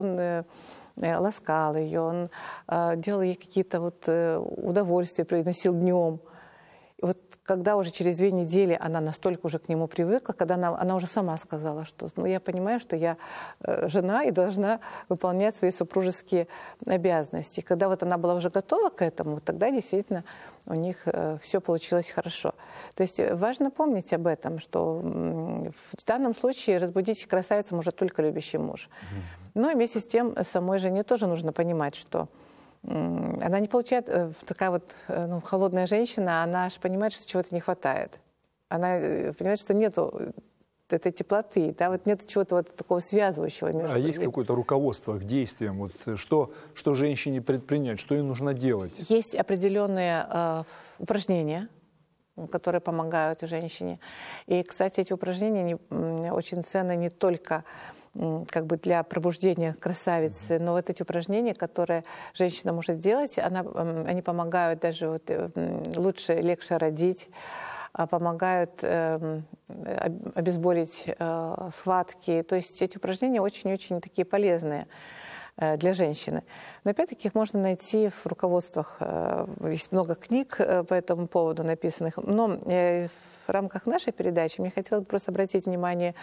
ласкал ее, он делал ей какие-то вот удовольствия, приносил днем. И вот когда уже через 2 недели она настолько уже к нему привыкла, когда она уже сама сказала, что я понимаю, что я жена и должна выполнять свои супружеские обязанности. Когда вот она была уже готова к этому, тогда действительно у них все получилось хорошо. То есть важно помнить об этом, что в данном случае разбудить красавицу может только любящий муж. Но вместе с тем самой жене тоже нужно понимать, что она не получает, такая вот холодная женщина, она же понимает, что чего-то не хватает. Она понимает, что нету этой теплоты, да, вот нет чего-то вот такого связывающего между. А есть какое-то руководство к действиям? Вот что женщине предпринять, что ей нужно делать? Есть определенные упражнения, которые помогают женщине. И, кстати, эти упражнения очень ценны не только как бы для пробуждения красавицы, но вот эти упражнения, которые женщина может делать, они помогают даже вот лучше, легче родить, помогают обезболить схватки. То есть эти упражнения очень-очень такие полезные для женщины. Но опять-таки их можно найти в руководствах. Есть много книг по этому поводу написанных. Но в рамках нашей передачи мне хотелось бы просто обратить внимание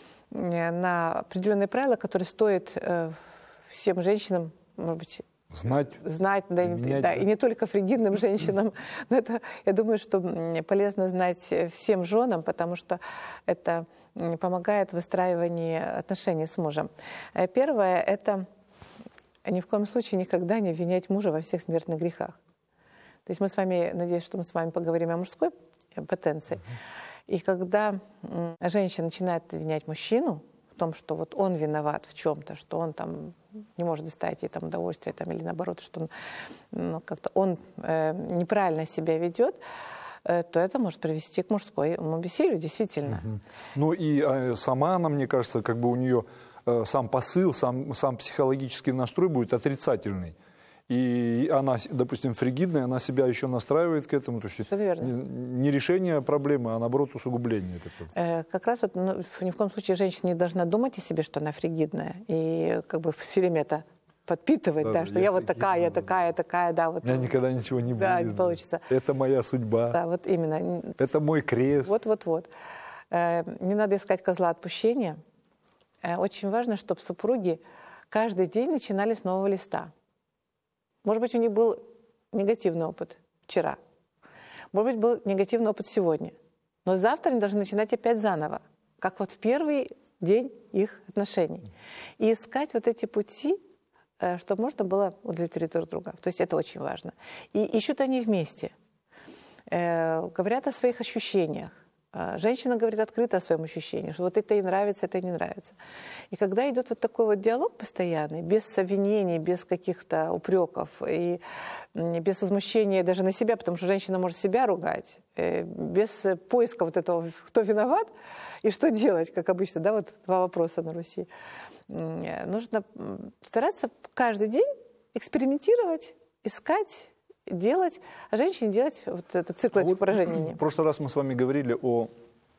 на определенные правила, которые стоит всем женщинам, может быть, знать, да, и не только фригидным женщинам, но это, я думаю, что полезно знать всем женам, потому что это помогает в выстраивании отношений с мужем. Первое – это ни в коем случае никогда не обвинять мужа во всех смертных грехах. То есть мы с вами, надеюсь, что мы с вами поговорим о мужской потенции. И когда женщина начинает обвинять мужчину в том, что вот он виноват в чем-то, что он там не может доставить ей там удовольствие, там, или наоборот, что он, как-то он неправильно себя ведет, то это может привести к мужскому веселью, действительно. Ну и сама она, мне кажется, как бы у нее сам посыл, сам психологический настрой будет отрицательный. И она, допустим, фригидная, она себя еще настраивает к этому. То есть не решение проблемы, а наоборот усугубление. Как раз вот, ни в коем случае женщина не должна думать о себе, что она фригидная. И как бы все время это подпитывать, да, что я вот такая, я такая, да. Вот, у меня никогда ничего не будет. Да, не получится. Это моя судьба. Да, вот именно. Это мой крест. Вот. Не надо искать козла отпущения. Очень важно, чтобы супруги каждый день начинали с нового листа. Может быть, у них был негативный опыт вчера. Может быть, был негативный опыт сегодня. Но завтра они должны начинать опять заново, как вот в первый день их отношений. И искать вот эти пути, чтобы можно было удовлетворить друг друга. То есть это очень важно. И ищут они вместе. Говорят о своих ощущениях. Женщина говорит открыто о своем ощущении, что вот это ей нравится, это ей не нравится. И когда идет вот такой вот диалог постоянный, без обвинений, без каких-то упреков и без возмущения даже на себя, потому что женщина может себя ругать, без поиска вот этого, кто виноват и что делать, как обычно, да, вот 2 вопроса на Руси. Нужно стараться каждый день экспериментировать, искать, делать, а женщине делать вот этот цикл этих упражнений. В прошлый раз мы с вами говорили о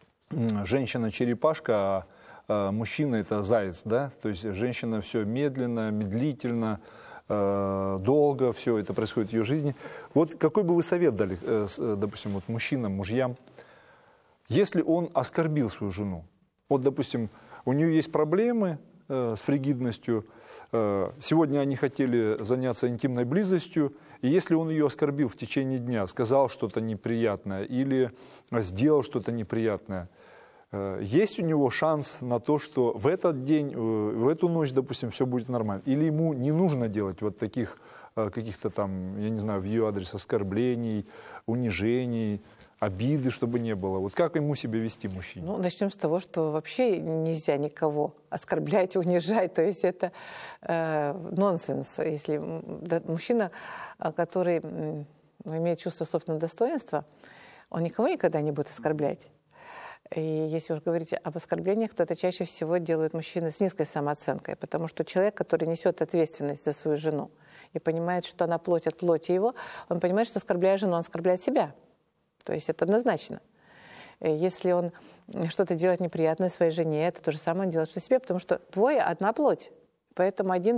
женщина-черепашка, а мужчина – это заяц, да? То есть женщина все медленно, медлительно, долго, все это происходит в ее жизни. Вот какой бы вы совет дали, допустим, вот мужчинам, мужьям, если он оскорбил свою жену? Вот, допустим, у нее есть проблемы с фригидностью, сегодня они хотели заняться интимной близостью, и если он ее оскорбил в течение дня, сказал что-то неприятное или сделал что-то неприятное, есть у него шанс на то, что в этот день, в эту ночь, допустим, все будет нормально? Или ему не нужно делать вот таких каких-то там, я не знаю, в ее адрес оскорблений, унижений, обиды, чтобы не было? Вот как ему себя вести, мужчине? Ну, начнем с того, что вообще нельзя никого оскорблять, унижать. То есть это нонсенс. Если мужчина, который имеет чувство собственного достоинства, он никого никогда не будет оскорблять. И если уж говорить об оскорблениях, то это чаще всего делают мужчины с низкой самооценкой, потому что человек, который несет ответственность за свою жену и понимает, что она плоть от плоти его, он понимает, что оскорбляя жену, он оскорбляет себя. То есть это однозначно. Если он что-то делает неприятное своей жене, это то же самое он делает что себе, потому что двое одна плоть. Поэтому один